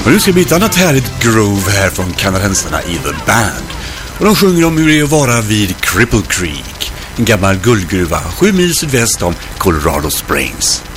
Och nu ska vi hitta annat härligt groove här från kanadensarna i The Band. Och de sjunger om hur det är att vara vid Cripple Creek, en gammal guldgruva 7 mil sydväst om Colorado Springs.